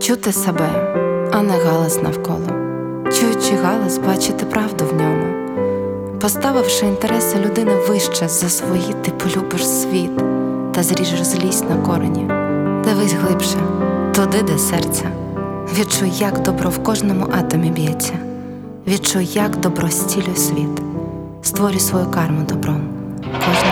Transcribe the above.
Чути себе, а не галас навколо. Чуючи галас, бачити правду в ньому. Поставивши інтереси людини вище за свої, ти полюбиш світ та зріжеш злість на корені. Дивись глибше, туди, де серце. Відчуй, як добро в кожному атомі б'ється. Відчуй, як добро зцілює світ. Створюй свою карму добром. Кожен